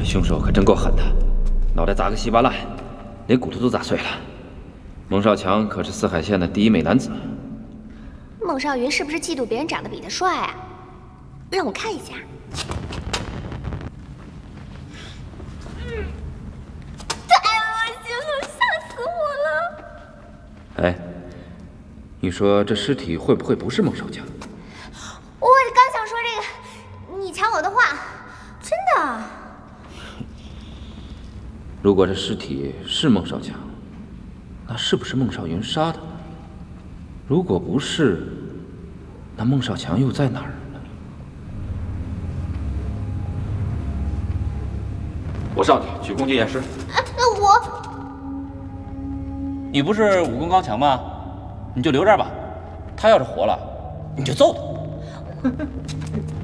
凶手可真够狠的，脑袋砸个稀巴烂，连骨头都砸碎了。孟少强可是四海县的第一美男子。 孟少云是不是嫉妒别人长得比他帅啊？让我看一下。太恶心了，吓死我了！ 哎，你说这尸体会不会不是孟少强？ 我刚想说这个，你抢我的话，真的。 如果这尸体是孟少强，那是不是孟少云杀的？如果不是，那孟少强又在哪儿呢？我上去取攻击验尸。 那我， 你不是武功刚强吗？你就留这儿吧。他要是活了，你就揍他。